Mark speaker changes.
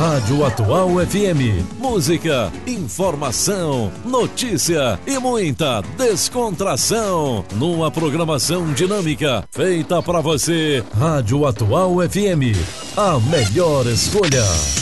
Speaker 1: Rádio Atual FM. Música, informação, notícia e muita descontração. Numa programação dinâmica feita para você. Rádio Atual FM. A melhor escolha.